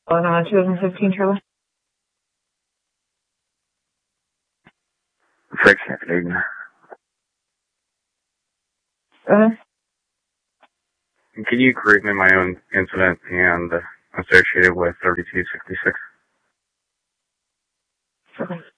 2015 Charlie. Freight Canadian. Can you create me my own incident and associated with 3266? Okay.